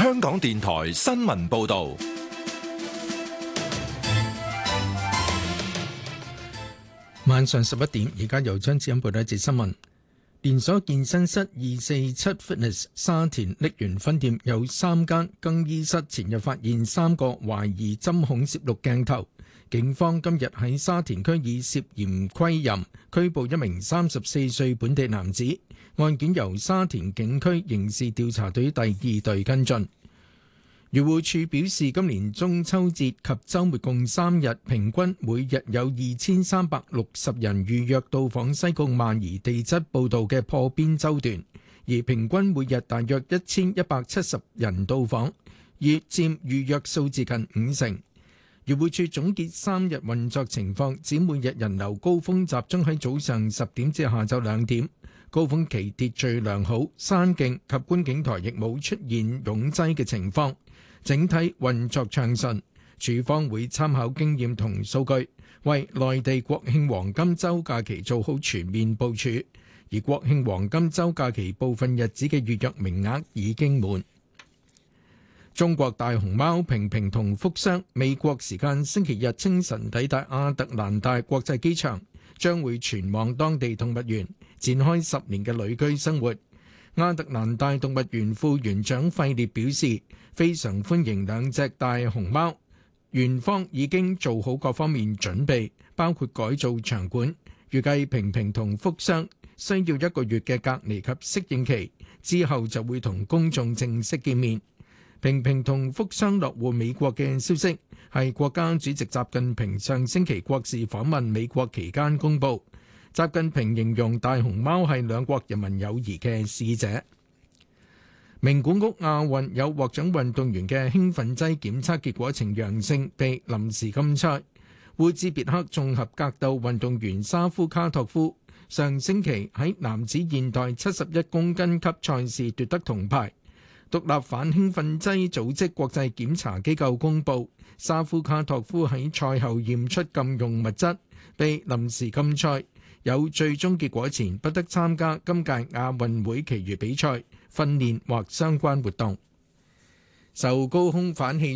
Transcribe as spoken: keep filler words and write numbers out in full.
香港電台新聞報道。 晚上十一點，而家由張子欣報道一節新聞。連鎖健身室二四七 Fitness 沙田瀝源分店有三間更衣室前日發現三個懷疑針孔攝錄鏡頭，警方今日喺沙田區以涉嫌窺淫拘捕一名三十四歲本地男子，案件由沙田警區刑事調查隊第二隊跟進。漁護署表示，今年中秋節及週末共三日，平均每日有二千三百六十人預約到訪西貢萬宜地質步道嘅破邊洲段，而平均每日大約一千一百七十人到訪，約佔預約數字近五成。漁護署總結三日運作情況，指每日人流高峰集中喺早上十點至下晝兩點，高峰期秩序良好，山徑及觀景台亦冇出現擁擠嘅情況。整體運作暢順，署方會參考經驗同數據，為內地國慶黃金週假期做好全面部署。而國慶黃金週假期部分日子嘅預約名額已經滿。中國大熊貓平平同福箱美國時間星期日清晨抵達亞特蘭大國際機場，將會前往當地動物園展開十年嘅旅居生活。亞特蘭大動物園副園長費列表示，非常歡迎兩隻大熊貓，園方已經做好各方面準備，包括改造場館。預計平平同福箱需要一個月嘅隔離及適應期，之後就會同公眾正式見面。平平同福箱落戶美國嘅消息係國家主席習近平上星期國事訪問美國期間公佈。習近平形容大熊貓係兩國人民友誼嘅使者。名古屋亞運有獲獎運動員嘅興奮劑檢測結果呈陽性，被臨時禁賽。烏茲別克綜合格鬥運動員沙夫卡托夫上星期喺男子現代七十一公斤級賽事奪得銅牌。獨立反興奮劑組織國際檢查機構公佈，沙夫卡托夫喺賽後驗出禁用物質，被臨時禁賽。有最終結果前不得參加今屆亞運會其餘比賽、訓練或相關活動。受高空反氣